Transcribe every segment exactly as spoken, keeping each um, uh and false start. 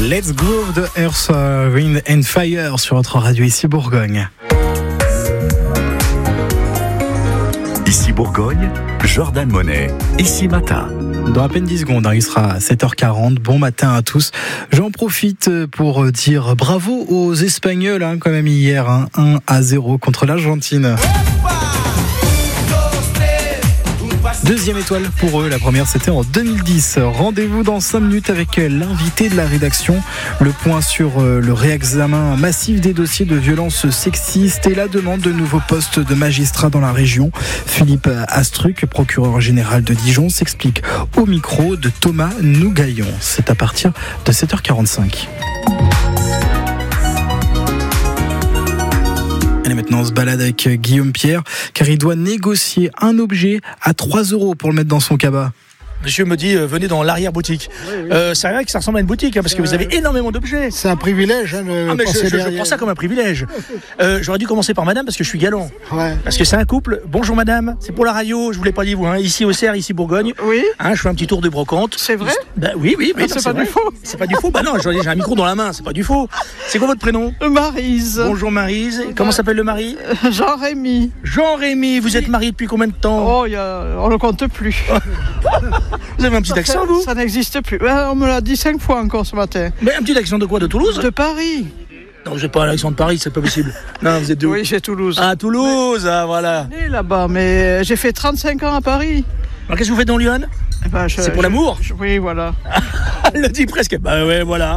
Let's Groove de Earth, Wind and Fire sur notre radio ici Bourgogne. Ici Bourgogne, Jordan Monet, ici matin. Dans à peine dix secondes, hein, il sera sept heures quarante. Bon matin à tous. J'en profite pour dire bravo aux Espagnols, hein, quand même hier, hein, un à zéro contre l'Argentine. Deuxième étoile pour eux, la première c'était en deux mille dix. Rendez-vous dans cinq minutes avec l'invité de la rédaction. Le point sur le réexamen massif des dossiers de violences sexistes et la demande de nouveaux postes de magistrats dans la région. Philippe Astruc, procureur général de Dijon, s'explique au micro de Thomas Nougaillon. C'est à partir de sept heures quarante-cinq. Et maintenant, on se balade avec Guillaume Pierre, car il doit négocier un objet à trois euros pour le mettre dans son cabas. Monsieur me dit, euh, venez dans l'arrière-boutique. Oui, oui. Euh, c'est vrai que ça ressemble à une boutique, hein, parce que vous avez énormément d'objets. C'est un privilège. Hein, de ah, mais je, je, je prends ça comme un privilège. Euh, j'aurais dû commencer par madame, parce que je suis galant. Ouais. Parce que c'est un couple. Bonjour madame, c'est pour la radio, je vous l'ai pas dit, vous, hein, ici au Cerf, ici Bourgogne. Oui. Hein, je fais un petit tour de brocante. C'est vrai? Ben oui, oui, mais ah, c'est, c'est pas vrai. Du faux. C'est pas du faux? Bah non, j'ai un micro dans la main, c'est pas du faux. C'est quoi votre prénom? Maryse. Bonjour Maryse. Comment s'appelle le mari? Jean-Rémy. Jean-Rémy, vous êtes marié depuis combien de temps? Oh, y a... on ne compte plus. Vous avez un petit accent, vous? Ça n'existe plus. On me l'a dit cinq fois encore ce matin. Mais un petit accent de quoi? De Toulouse? De Paris. Non, j'ai pas l'accent de Paris, c'est pas possible. Non, vous êtes de où? Oui, j'ai Toulouse. Ah, Toulouse, ah, voilà. Je suis né là-bas, mais j'ai fait trente-cinq ans à Paris. Alors, qu'est-ce que vous faites dans Lyon? eh ben, je, C'est pour je, l'amour? je, Oui, voilà. Elle le dit presque. Bah ouais, voilà.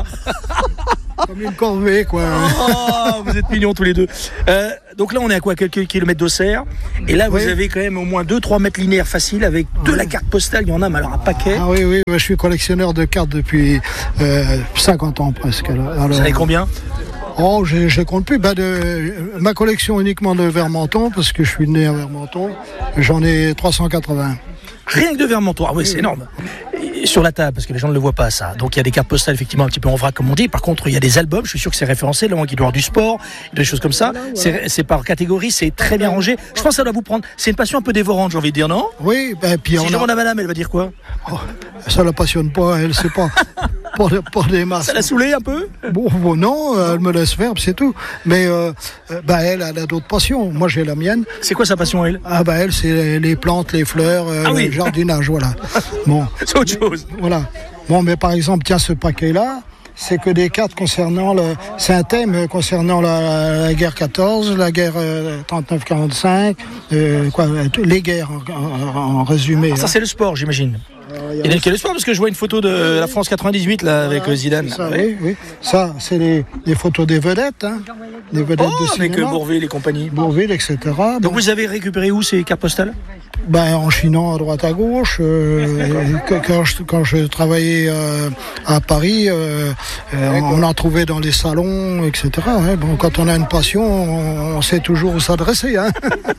Comme une corvée, quoi. Oh, vous êtes mignons tous les deux. Euh, donc là, on est à quoi? Quelques kilomètres d'Auxerre. Et là, vous oui. avez quand même au moins deux trois mètres linéaires faciles avec de la carte postale. Il y en a, mais alors un paquet. Ah oui, oui, je suis collectionneur de cartes depuis euh, cinquante ans presque. Alors, vous en avez combien? Oh, je ne compte plus. Bah de, ma collection uniquement de Vermenton, parce que je suis né à Vermenton, j'en ai trois cent quatre-vingts. Rien que de Vermenton, ah oui, c'est énorme. Et sur la table, parce que les gens ne le voient pas, ça. Donc il y a des cartes postales, effectivement, un petit peu en vrac, comme on dit. Par contre, il y a des albums, je suis sûr que c'est référencé, là, qui doit avoir du sport, des choses comme ça. C'est, c'est par catégorie, c'est très bien rangé. Je pense que ça doit vous prendre. C'est une passion un peu dévorante, j'ai envie de dire, non? Oui, ben, puis si on je a... demande à madame, elle va dire quoi? Oh, ça la passionne pas, elle sait pas. Pour, pour des masses. Ça l'a saoulé un peu? Bon, bon non, elle me laisse faire, c'est tout. Mais euh, bah, elle, elle a d'autres passions. Moi, j'ai la mienne. C'est quoi sa passion, elle? Ah bah elle, c'est les plantes, les fleurs, euh, ah oui. Le jardinage, voilà. Bon. C'est autre chose. Voilà. Bon, mais par exemple, tiens, ce paquet-là, c'est que des cartes concernant le... C'est un thème concernant la, la guerre quatorze, la guerre euh, trente-neuf quarante-cinq, euh, quoi, les guerres en, en, en résumé. Ah, ça, hein. C'est le sport, j'imagine. Et dans quel sport? Parce que je vois une photo de la France quatre-vingt-dix-huit là, avec voilà, Zidane. Ça, ouais. oui, oui. Ça, c'est les, les photos des vedettes, hein. Des vedettes oh, de cinéma. avec Bourvil et compagnie. Bourvil, et cetera. Donc bon. Vous avez récupéré où ces cartes postales? Ben, en chinant à droite à gauche. Euh, quand, je, quand je travaillais euh, à Paris, euh, euh, on en trouvait dans les salons, et cetera. Hein. Bon, quand on a une passion, on, on sait toujours où s'adresser. Hein.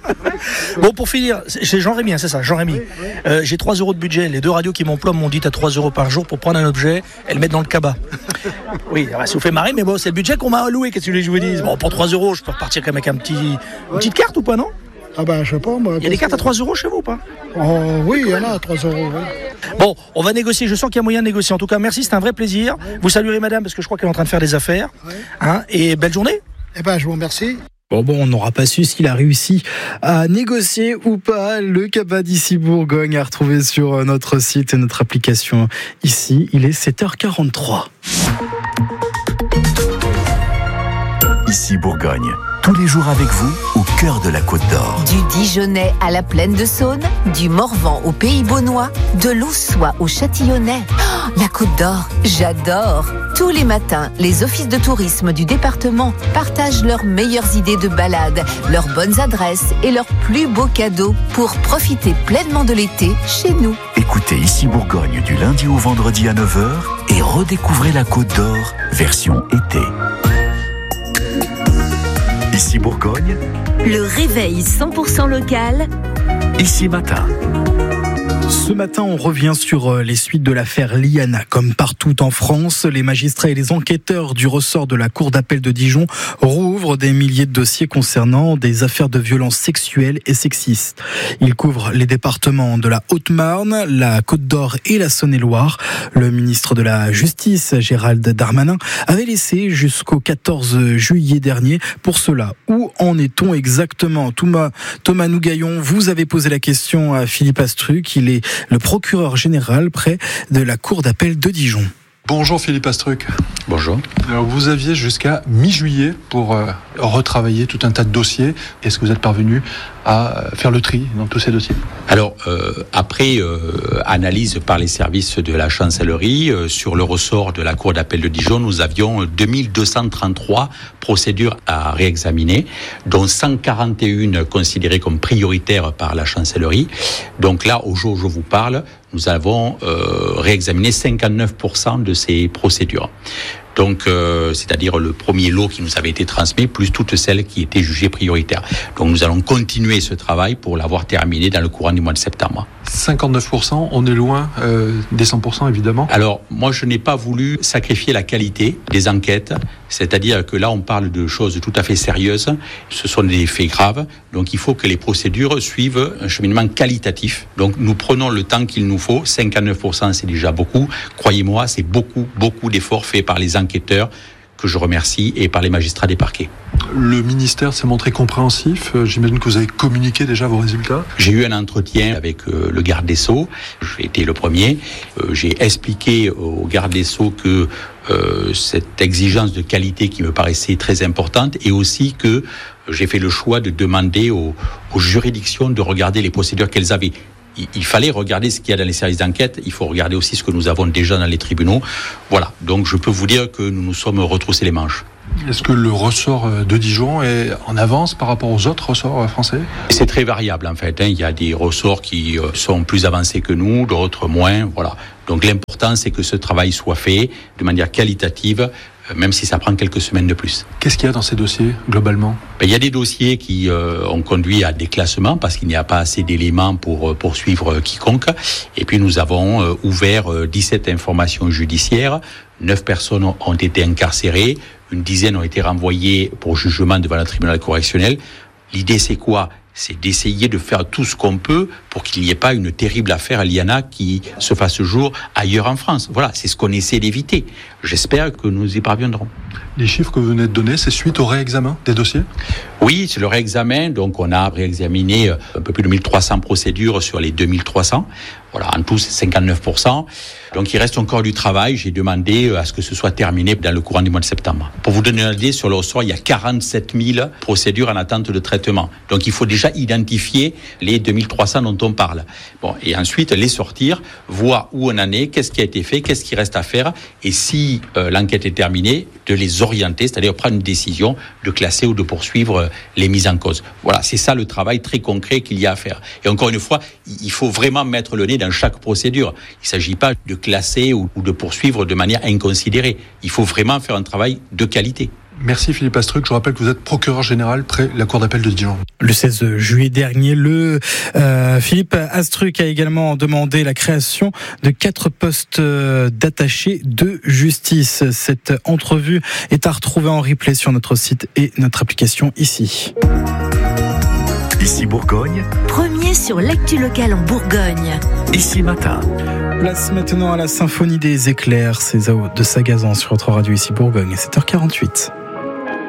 Bon, pour finir, c'est Jean-Rémy, hein, c'est ça, Jean-Rémy. Oui, oui. Euh, j'ai trois euros de budget. Les deux radios qui m'emploient m'ont dit à trois euros par jour pour prendre un objet et le mettre dans le cabas. Oui, ça vous fait marrer, mais bon, c'est le budget qu'on m'a alloué. Qu'est-ce que je vous dis? Bon, pour trois euros, je peux repartir quand même avec un petit, une petite carte ou pas, non? Ah ben, je sais pas, moi. Il y a des cartes à trois euros chez vous ou pas? Oh, oui, il y en a à trois euros. Oui. Bon, on va négocier. Je sens qu'il y a moyen de négocier. En tout cas, merci, c'est un vrai plaisir. Oui. Vous saluerez madame parce que je crois qu'elle est en train de faire des affaires. Oui. Hein, et belle journée. Eh ben, je vous remercie. Bon, bon, on n'aura pas su s'il a réussi à négocier ou pas. Le cabas d'ici Bourgogne à retrouver sur notre site et notre application ici. Il est sept heures quarante-trois. Ici Bourgogne, tous les jours avec vous au cœur de la Côte d'Or. Du Dijonais à la Plaine de Saône, du Morvan au Pays Beaunois, de l'Aussois au Châtillonnais. Oh, la Côte d'Or, j'adore. Tous les matins, les offices de tourisme du département partagent leurs meilleures idées de balade, leurs bonnes adresses et leurs plus beaux cadeaux pour profiter pleinement de l'été chez nous. Écoutez Ici Bourgogne du lundi au vendredi à neuf heures et redécouvrez la Côte d'Or version été. Ici Bourgogne, le réveil cent pour cent local. Ici matin. Ce matin, on revient sur les suites de l'affaire Liana. Comme partout en France, les magistrats et les enquêteurs du ressort de la Cour d'appel de Dijon rouvrent des milliers de dossiers concernant des affaires de violences sexuelles et sexistes. Ils couvrent les départements de la Haute-Marne, la Côte-d'Or et la Saône-et-Loire. Le ministre de la Justice, Gérald Darmanin, avait laissé jusqu'au quatorze juillet dernier pour cela. Où en est-on exactement ? Thomas, Thomas Nougaillon, vous avez posé la question à Philippe Astruc. Il est le procureur général près de la Cour d'appel de Dijon. Bonjour Philippe Astruc. Bonjour. Alors vous aviez jusqu'à mi-juillet pour euh, retravailler tout un tas de dossiers. Est-ce que vous êtes parvenu à faire le tri dans tous ces dossiers ? Alors, euh, après euh, analyse par les services de la chancellerie, euh, sur le ressort de la Cour d'appel de Dijon, nous avions deux mille deux cent trente-trois procédures à réexaminer, dont cent quarante et un considérées comme prioritaires par la chancellerie. Donc là, au jour où je vous parle, nous avons euh, réexaminé cinquante-neuf pour cent de ces procédures. Donc, euh, c'est-à-dire le premier lot qui nous avait été transmis, plus toutes celles qui étaient jugées prioritaires. Donc, nous allons continuer ce travail pour l'avoir terminé dans le courant du mois de septembre. cinquante-neuf pour cent, on est loin euh, des cent pour cent évidemment. Alors, moi, je n'ai pas voulu sacrifier la qualité des enquêtes, c'est-à-dire que là, on parle de choses tout à fait sérieuses. Ce sont des faits graves, donc il faut que les procédures suivent un cheminement qualitatif. Donc, nous prenons le temps qu'il nous faut. cinquante-neuf pour cent, c'est déjà beaucoup. Croyez-moi, c'est beaucoup, beaucoup d'efforts faits par les enquêteurs, que je remercie, et par les magistrats des parquets. Le ministère s'est montré compréhensif. J'imagine que vous avez communiqué déjà vos résultats. J'ai eu un entretien avec euh, le garde des Sceaux. J'ai été le premier. Euh, j'ai expliqué au garde des Sceaux que euh, cette exigence de qualité qui me paraissait très importante, et aussi que j'ai fait le choix de demander aux, aux juridictions de regarder les procédures qu'elles avaient. Il fallait regarder ce qu'il y a dans les services d'enquête, il faut regarder aussi ce que nous avons déjà dans les tribunaux. Voilà, donc je peux vous dire que nous nous sommes retroussés les manches. Est-ce que le ressort de Dijon est en avance par rapport aux autres ressorts français ? C'est très variable en fait, hein. Il y a des ressorts qui sont plus avancés que nous, d'autres moins, voilà. Donc l'important c'est que ce travail soit fait de manière qualitative, même si ça prend quelques semaines de plus. Qu'est-ce qu'il y a dans ces dossiers, globalement ? Ben, il y a des dossiers qui euh, ont conduit à des classements parce qu'il n'y a pas assez d'éléments pour euh, poursuivre euh, quiconque. Et puis nous avons euh, ouvert euh, dix-sept informations judiciaires, neuf personnes ont été incarcérées, une dizaine ont été renvoyées pour jugement devant le tribunal correctionnel. L'idée c'est quoi ? C'est d'essayer de faire tout ce qu'on peut pour qu'il n'y ait pas une terrible affaire Liana qui se fasse jour ailleurs en France. Voilà, c'est ce qu'on essaie d'éviter. J'espère que nous y parviendrons. Les chiffres que vous venez de donner, c'est suite au réexamen des dossiers ? Oui, c'est le réexamen. Donc, on a réexaminé un peu plus de mille trois cents procédures sur les deux mille trois cents. Voilà, en tout, c'est cinquante-neuf pour cent. Donc, il reste encore du travail. J'ai demandé à ce que ce soit terminé dans le courant du mois de septembre. Pour vous donner une idée, sur le ressort, il y a quarante-sept mille procédures en attente de traitement. Donc, il faut déjà identifier les deux mille trois cents dont on parle. Bon, et ensuite, les sortir, voir où on en est, qu'est-ce qui a été fait, qu'est-ce qui reste à faire. Et si euh, l'enquête est terminée, de les orienter, c'est-à-dire prendre une décision de classer ou de poursuivre euh, les mises en cause. Voilà, c'est ça le travail très concret qu'il y a à faire. Et encore une fois, il faut vraiment mettre le nez dans chaque procédure. Il ne s'agit pas de classer ou de poursuivre de manière inconsidérée. Il faut vraiment faire un travail de qualité. Merci Philippe Astruc. Je rappelle que vous êtes procureur général près la Cour d'appel de Dijon. Le seize juillet dernier, le euh, Philippe Astruc a également demandé la création de quatre postes d'attachés de justice. Cette entrevue est à retrouver en replay sur notre site et notre application ici. Ici Bourgogne. Premier sur l'actu locale en Bourgogne. Ici Matin. Place maintenant à la symphonie des éclairs, c'est Zao de Sagazan sur votre radio ici Bourgogne, sept heures quarante-huit.